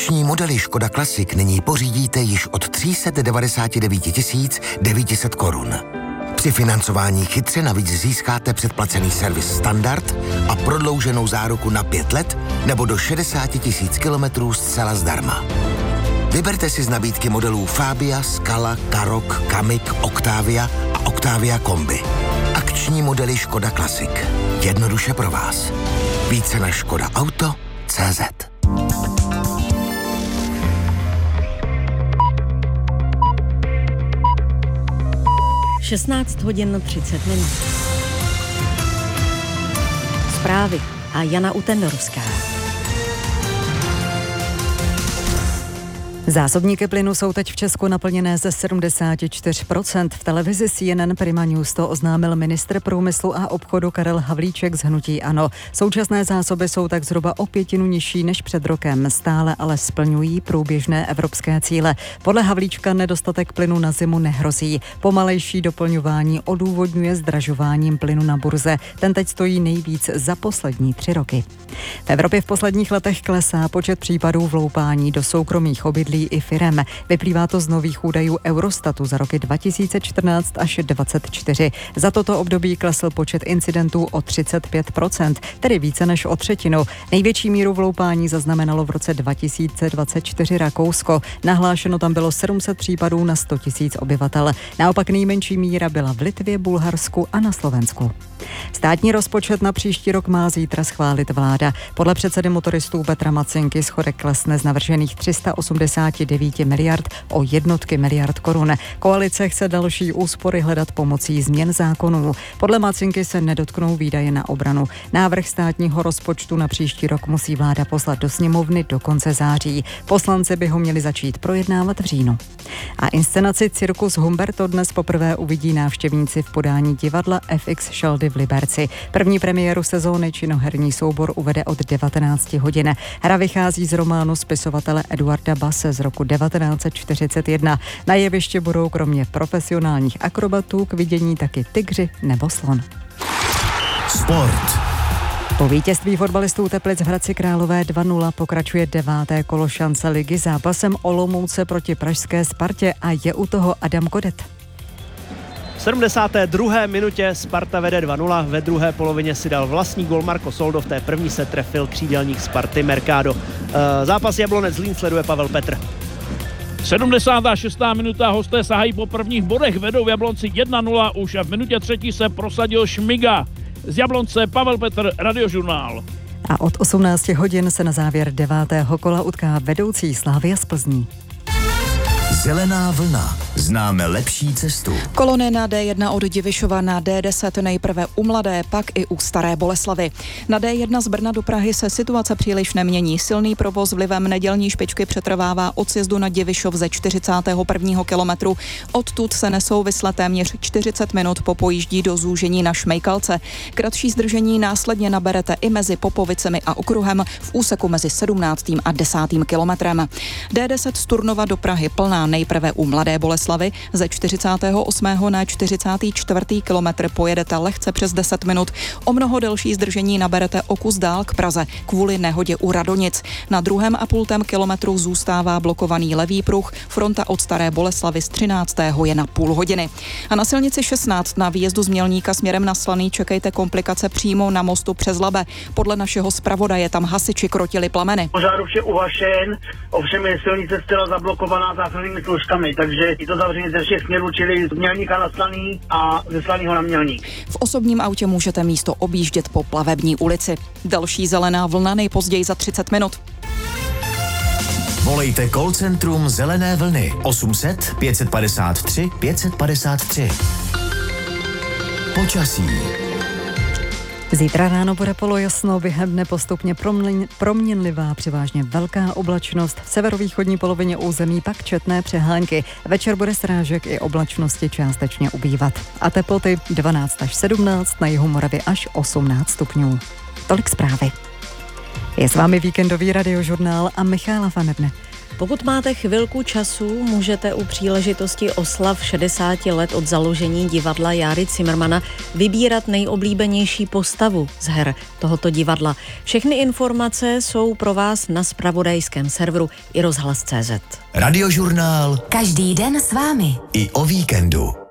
Akční modely Škoda Classic nyní pořídíte již od 399 900 korun. Při financování chytře navíc získáte předplacený servis standard a prodlouženou záruku na 5 let nebo do 60 000 kilometrů zcela zdarma. Vyberte si z nabídky modelů Fabia, Scala, Karoq, Kamiq, Octavia a Octavia Kombi. Akční modely Škoda Classic. Jednoduše pro vás. Více na škodaauto.cz. 16:30. Zprávy a Jana Utendorská. Zásobníky plynu jsou teď v Česku naplněné ze 74%. V televizi CNN Prima News to oznámil ministr průmyslu a obchodu Karel Havlíček z hnutí ANO. Současné zásoby jsou tak zhruba o 1/5 nižší než před rokem, stále ale splňují průběžné evropské cíle. Podle Havlíčka nedostatek plynu na zimu nehrozí. Pomalejší doplňování odůvodňuje zdražováním plynu na burze. Ten teď stojí nejvíc za poslední 3 roky. V Evropě v posledních letech klesá počet případů vloupání do soukromých obydlí i firem. Vyplývá to z nových údajů Eurostatu za roky 2014 až 2024. Za toto období klesl počet incidentů o 35%, tedy více než o třetinu. Největší míru vloupání zaznamenalo v roce 2024 Rakousko. Nahlášeno tam bylo 700 případů na 100 000 obyvatel. Naopak nejmenší míra byla v Litvě, Bulharsku a na Slovensku. Státní rozpočet na příští rok má zítra schválit vláda. Podle předsedy motoristů Petra Macinky schodek klesne z navržených 389 miliard o jednotky miliard korun. Koalice chce další úspory hledat pomocí změn zákonů. Podle Macinky se nedotknou výdaje na obranu. Návrh státního rozpočtu na příští rok musí vláda poslat do sněmovny do konce září. Poslanci by ho měli začít projednávat v říjnu. A inscenaci Cirkus Humberto dnes poprvé uvidí návštěvníci v podání divadla FX Šaldy v Liberci. První premiéru sezóny činoherní soubor uvede od 19 hodin. Hra vychází z románu spisovatele Eduarda Basse z roku 1941. Na jevišti budou kromě profesionálních akrobatů k vidění taky tygři nebo slon. Sport. Po vítězství fotbalistů Teplic v Hradci Králové 2-0 pokračuje 9. kolo šance ligy zápasem Olomouce proti pražské Spartě a je u toho Adam Kodet. V 72. minutě Sparta vede 2-0, ve druhé polovině si dal vlastní gól Marco Soldo, v té první se trefil křídelník Sparty Mercado. Zápas Jablonec Zlín sleduje Pavel Petr. 76. minuta, hosté sahají po prvních bodech, vedou v Jablonci 1-0, už v minutě 3. se prosadil Šmiga. Z Jablonce Pavel Petr, Radiožurnál. A od 18 hodin se na závěr 9. kola utká vedoucí Slavia z Plzní. Zelená vlna. Známe lepší cestu. Kolony na D1 od Divišova na D10 nejprve u Mladé, pak i u Staré Boleslavy. Na D1 z Brna do Prahy se situace příliš nemění. Silný provoz vlivem nedělní špičky přetrvává od sjezdu na Divišov ze 41. kilometru. Odtud se nesouvisle téměř 40 minut popojíždí do zúžení na Šmejkalce. Kratší zdržení následně naberete i mezi Popovicemi a okruhem v úseku mezi 17. a 10. kilometrem. D10 z Turnova do Prahy plná nejprve u Mladé Boleslavy. Ze 48. na 44. kilometr pojedete lehce přes 10 minut. O mnoho delší zdržení naberete o kus dál k Praze kvůli nehodě u Radonic. Na 2,5 kilometru zůstává blokovaný levý pruh. Fronta od Staré Boleslavy z 13. je na půl hodiny. A na silnici 16 na výjezdu z Mělníka směrem na Slaný čekejte komplikace přímo na mostu přes Labe. Podle našeho zpravodaje tam hasiči krotili plameny. Požár už je uhašen, ovšem je silnice zcela zablokovaná záchrannými složkami, takže je to zavření ze všech směrů, čili z Mělníka na Slaný a ze Slaného na Mělník. V osobním autě můžete místo objíždět po Plavební ulici. Další zelená vlna nejpozději za 30 minut. Volejte call centrum Zelené vlny 800 553 553. Počasí. Zítra ráno bude polojasno, během dne postupně proměnlivá, převážně velká oblačnost. V severovýchodní polovině území pak četné přehánky. Večer bude srážek i oblačnosti částečně ubývat. A teploty 12 až 17, na jihu Moravy až 18 stupňů. Tolik zprávy. Je s vámi víkendový Radiožurnál a Michála Fanebne. Pokud máte chvilku času, můžete u příležitosti oslav 60 let od založení divadla Járy Cimrmana vybírat nejoblíbenější postavu z her tohoto divadla. Všechny informace jsou pro vás na zpravodajském serveru iRozhlas.cz. Radiožurnál. Každý den s vámi. I o víkendu.